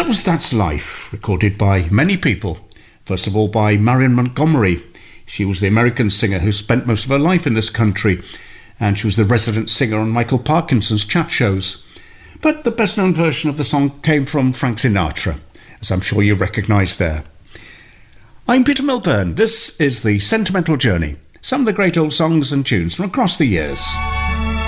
That was That's Life, recorded by many people. First of all by Marion Montgomery. She was the American singer who spent most of her life in this country, and she was the resident singer on Michael Parkinson's chat shows. But the best-known version of the song came from Frank Sinatra, as I'm sure you recognise there. I'm Peter Milburn. This is The Sentimental Journey, some of the great old songs and tunes from across the years.